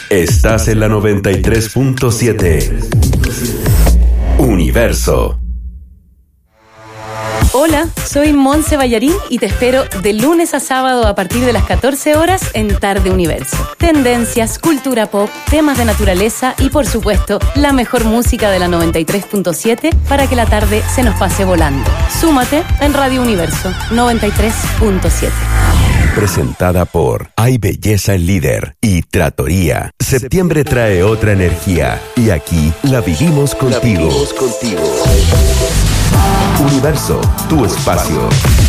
Estás en la 93.7. Universo. Hola, soy Monse Ballarín y te espero de lunes a sábado a partir de las 14 horas en Tarde Universo. Tendencias, cultura pop, temas de naturaleza y por supuesto la mejor música de la 93.7 para que la tarde se nos pase volando. Súmate en Radio Universo 93.7. Presentada por Hay Belleza en Líder y Trattoria. Septiembre trae otra energía y aquí la vivimos contigo. Universo, tu espacio.